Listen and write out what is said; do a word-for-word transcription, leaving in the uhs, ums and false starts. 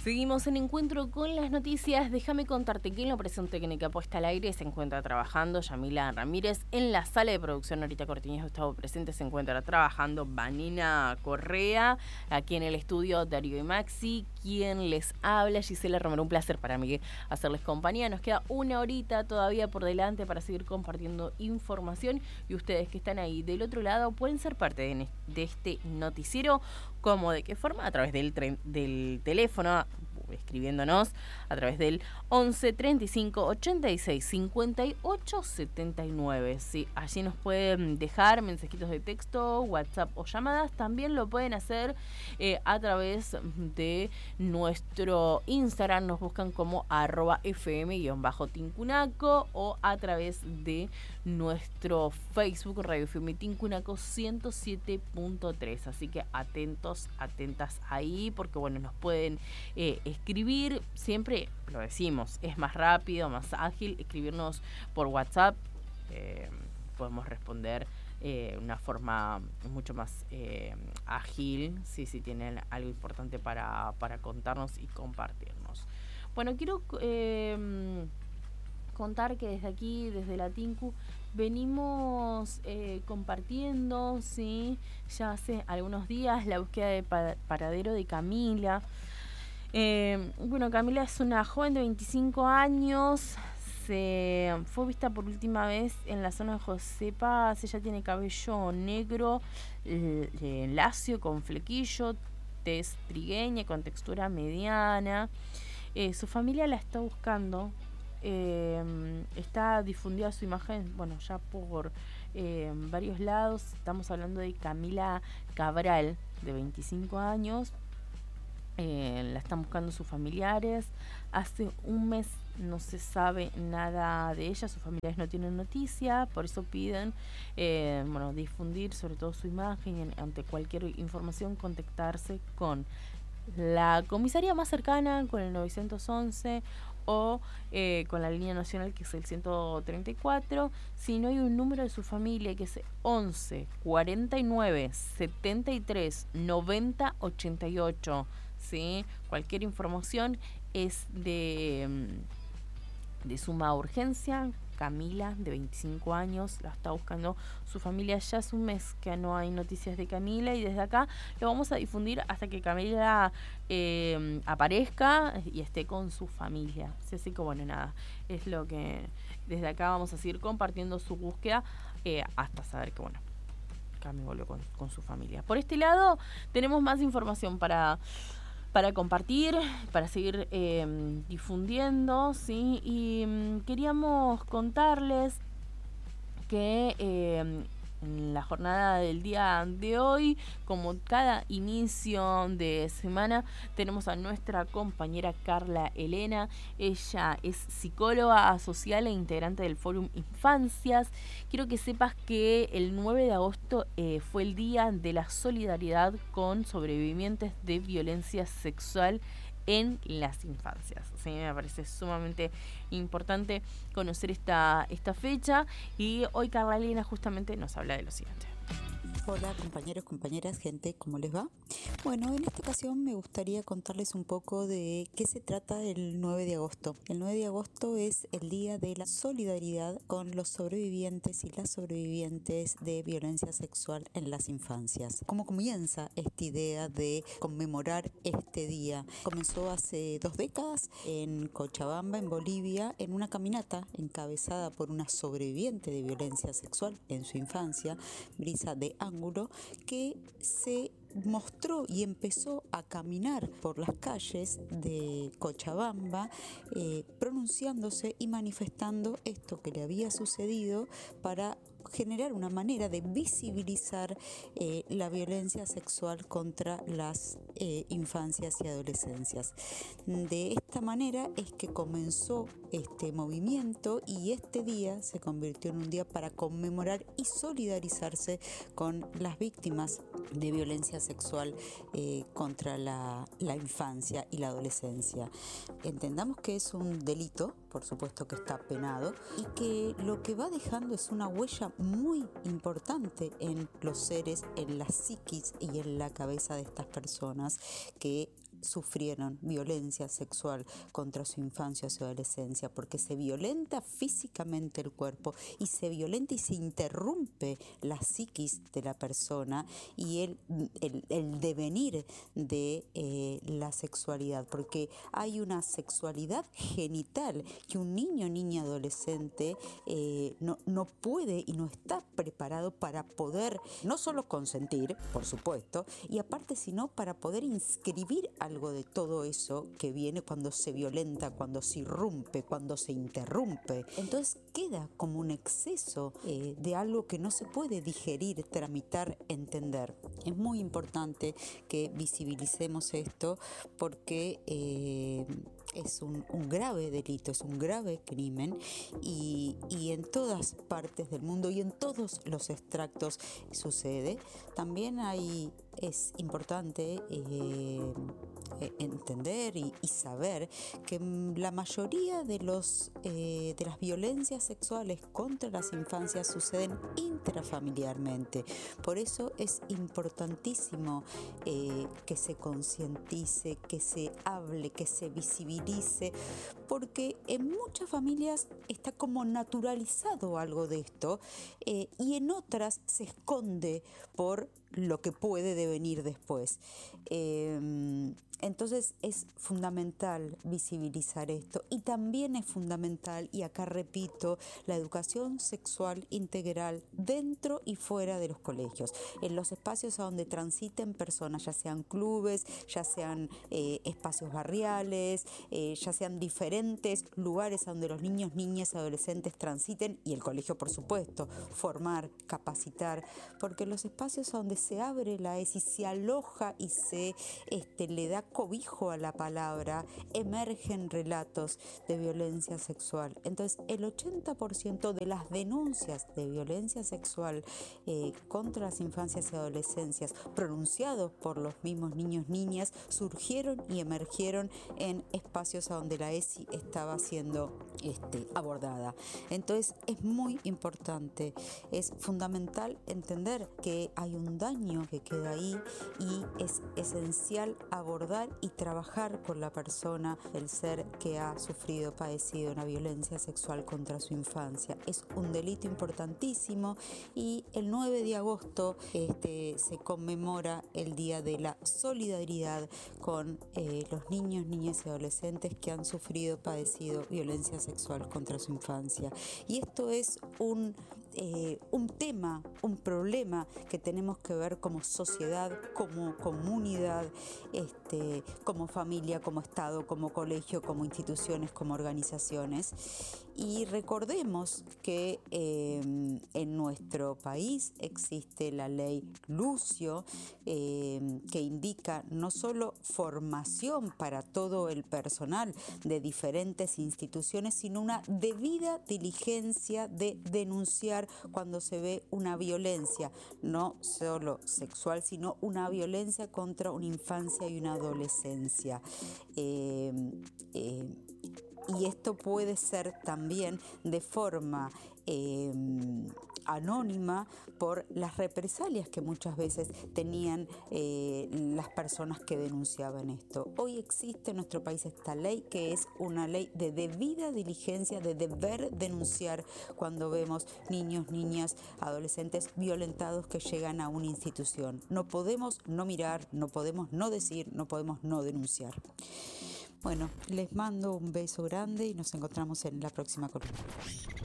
Seguimos en Encuentro con las noticias. Déjame contarte que en la operación técnica puesta al aire se encuentra trabajando Yamila Ramírez. En la sala de producción, Norita Cortiñas, estado presente, se encuentra trabajando Vanina Correa. Aquí en el estudio, Darío y Maxi. Quien les habla, Gisela Romero. Un placer para mí hacerles compañía. Nos queda una horita todavía por delante para seguir compartiendo información. Y ustedes que están ahí del otro lado pueden ser parte de, de este noticiero. ¿Cómo? ¿De qué forma? A través del, tren, del teléfono, escribiéndonos a través del once treinta y cinco ochenta y seis cincuenta y ocho setenta y nueve. Sí, allí nos pueden dejar mensajitos de texto, WhatsApp o llamadas. También lo pueden hacer eh, a través de nuestro Instagram. Nos buscan como arroba fm-tincunaco o a través de nuestro Facebook Radio F M Tincunaco ciento siete punto tres. Así que atentos, atentas ahí, porque bueno, nos pueden eh, escribir, siempre lo decimos, es más rápido, más ágil escribirnos por WhatsApp. Eh, podemos responder de eh, una forma mucho más eh, ágil, si, si tienen algo importante para, para contarnos y compartirnos. Bueno, quiero eh, contar que desde aquí, desde la Tincu, venimos eh, compartiendo, ¿sí? Ya hace algunos días, la búsqueda de paradero de Camila. Eh, bueno, Camila es una joven de veinticinco años, se fue vista por última vez en la zona de José Paz. Ella tiene cabello negro, eh, lacio, con flequillo, tez trigueña, con textura mediana. Eh, su familia la está buscando. Eh, está difundida su imagen, bueno, ya por eh, varios lados. Estamos hablando de Camila Cabral, de veinticinco años. Eh, la están buscando sus familiares. Hace un mes no se sabe nada de ella, sus familiares no tienen noticia, por eso piden eh, bueno, difundir sobre todo su imagen y en, ante cualquier información contactarse con la comisaría más cercana, con el novecientos once o eh, con la línea nacional, que es el ciento treinta y cuatro. Si no hay un número de su familia, que es once cuarenta y nueve setenta y tres noventa ochenta y ocho. ¿Sí? Cualquier información es de, de suma urgencia. Camila, de veinticinco años, la está buscando su familia. Ya hace un mes que no hay noticias de Camila y desde acá lo vamos a difundir hasta que Camila eh, aparezca y esté con su familia. Así que bueno, nada, es lo que desde acá vamos a seguir compartiendo su búsqueda eh, hasta saber que bueno, Camila volvió con, con su familia. Por este lado tenemos más información para... para compartir, para seguir eh, difundiendo, ¿sí? Y um, queríamos contarles que eh, en la jornada del día de hoy, como cada inicio de semana, tenemos a nuestra compañera Carla Elena. Ella es psicóloga social e integrante del Fórum Infancias. Quiero que sepas que el nueve de agosto eh, fue el día de la solidaridad con sobrevivientes de violencia sexual en las infancias. Sí, me parece sumamente importante conocer esta, esta fecha, y hoy Carla Elena justamente nos habla de lo siguiente. Hola compañeros, compañeras, gente, ¿cómo les va? Bueno, en esta ocasión me gustaría contarles un poco de qué se trata el nueve de agosto. El nueve de agosto es el día de la solidaridad con los sobrevivientes y las sobrevivientes de violencia sexual en las infancias. ¿Cómo comienza esta idea de conmemorar este día? Comenzó hace dos décadas en Cochabamba, en Bolivia, en una caminata encabezada por una sobreviviente de violencia sexual en su infancia, Brisa de Ángulo, que se mostró y empezó a caminar por las calles de Cochabamba eh, pronunciándose y manifestando esto que le había sucedido para generar una manera de visibilizar eh, la violencia sexual contra las eh, infancias y adolescencias. De esta manera es que comenzó este movimiento y este día se convirtió en un día para conmemorar y solidarizarse con las víctimas de violencia sexual eh, contra la, la infancia y la adolescencia. Entendamos que es un delito, por supuesto que está penado, y que lo que va dejando es una huella muy importante en los seres, en la psiquis y en la cabeza de estas personas que sufrieron violencia sexual contra su infancia o su adolescencia, porque se violenta físicamente el cuerpo y se violenta y se interrumpe la psiquis de la persona y el, el, el devenir de eh, la sexualidad, porque hay una sexualidad genital que un niño, niña, adolescente eh, no, no puede y no está preparado para poder no solo consentir, por supuesto, y aparte sino para poder inscribir algo de todo eso que viene cuando se violenta, cuando se irrumpe, cuando se interrumpe. Entonces queda como un exceso eh, de algo que no se puede digerir, tramitar, entender. Es muy importante que visibilicemos esto porque eh, es un, un grave delito, es un grave crimen y, y en todas partes del mundo y en todos los extractos sucede. También hay, es importante eh, entender y, y saber que la mayoría de, los, eh, de las violencias sexuales contra las infancias suceden intrafamiliarmente. Por eso es importantísimo eh, que se concientice, que se hable, que se visibilice, porque en muchas familias está como naturalizado algo de esto eh, y en otras se esconde por lo que puede devenir después. Eh, Entonces es fundamental visibilizar esto y también es fundamental, y acá repito, la educación sexual integral dentro y fuera de los colegios, en los espacios a donde transiten personas, ya sean clubes, ya sean eh, espacios barriales, eh, ya sean diferentes lugares a donde los niños, niñas y adolescentes transiten, y el colegio por supuesto, formar, capacitar, porque los espacios a donde se abre la ESI, se aloja y se este, le da cobijo a la palabra, emergen relatos de violencia sexual. Entonces, el ochenta por ciento de las denuncias de violencia sexual eh, contra las infancias y adolescencias pronunciados por los mismos niños, niñas, surgieron y emergieron en espacios a donde la ESI estaba siendo este, abordada. Entonces, es muy importante, es fundamental entender que hay un daño que queda ahí y es esencial abordar y trabajar con la persona, el ser que ha sufrido, padecido una violencia sexual contra su infancia. Es un delito importantísimo y el nueve de agosto este, se conmemora el Día de la Solidaridad con eh, los niños, niñas y adolescentes que han sufrido, padecido violencia sexual contra su infancia. Y esto es un, eh, un tema, un problema que tenemos que ver como sociedad, como comunidad, este, como familia, como Estado, como colegio, como instituciones, como organizaciones. Y recordemos que eh, en nuestro país existe la ley Lucio, eh, que indica no solo formación para todo el personal de diferentes instituciones, sino una debida diligencia de denunciar cuando se ve una violencia, no solo sexual, sino una violencia contra una infancia y una adolescencia. Eh, eh, y esto puede ser también de forma eh, anónima por las represalias que muchas veces tenían eh, las personas que denunciaban esto. Hoy existe en nuestro país esta ley, que es una ley de debida diligencia, de deber denunciar cuando vemos niños, niñas, adolescentes violentados que llegan a una institución. No podemos no mirar, no podemos no decir, no podemos no denunciar. Bueno, les mando un beso grande y nos encontramos en la próxima columna.